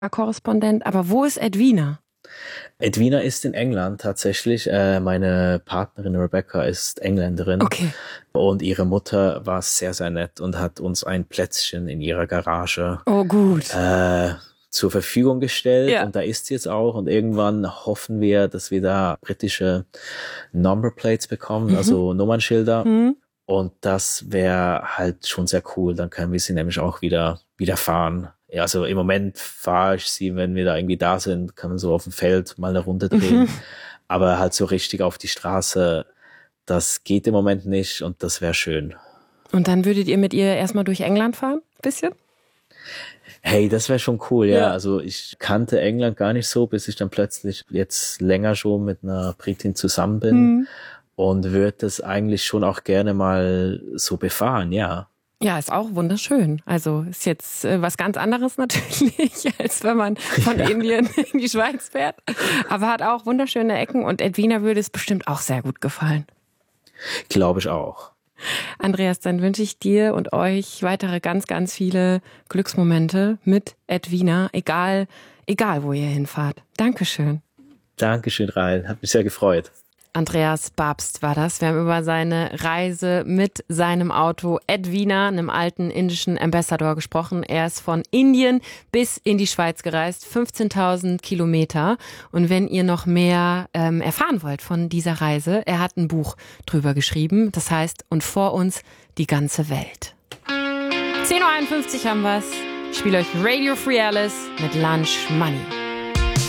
Korrespondent. Aber wo ist Edwina? Edwina ist in England tatsächlich. Meine Partnerin Rebecca ist Engländerin. Okay. Und ihre Mutter war sehr, sehr nett und hat uns ein Plätzchen in ihrer Garage zur Verfügung gestellt. Ja. Und da ist sie jetzt auch. Und irgendwann hoffen wir, dass wir da britische Numberplates bekommen, also Nummernschilder. Und das wäre halt schon sehr cool. Dann können wir sie nämlich auch wieder fahren. Ja, also im Moment fahre ich sie, wenn wir da irgendwie da sind, kann man so auf dem Feld mal eine Runde drehen. Aber halt so richtig auf die Straße, das geht im Moment nicht und das wäre schön. Und dann würdet ihr mit ihr erstmal durch England fahren? Bisschen? Hey, das wäre schon cool, ja. Also ich kannte England gar nicht so, bis ich dann plötzlich jetzt länger schon mit einer Britin zusammen bin. Und würde das eigentlich schon auch gerne mal so befahren, ja. Ja, ist auch wunderschön. Also ist jetzt was ganz anderes natürlich, als wenn man von Indien in die Schweiz fährt. Aber hat auch wunderschöne Ecken und Edwina würde es bestimmt auch sehr gut gefallen. Glaube ich auch. Andreas, dann wünsche ich dir und euch weitere ganz, ganz viele Glücksmomente mit Edwina, egal wo ihr hinfahrt. Dankeschön. Dankeschön, Rahel. Hat mich sehr gefreut. Andreas Babst war das. Wir haben über seine Reise mit seinem Auto Edwina, einem alten indischen Ambassador, gesprochen. Er ist von Indien bis in die Schweiz gereist, 15.000 Kilometer. Und wenn ihr noch mehr erfahren wollt von dieser Reise, er hat ein Buch drüber geschrieben. Das heißt, und vor uns die ganze Welt. 10.51 Uhr haben wir's. Ich spiele euch Radio Free Alice mit Lunch Money.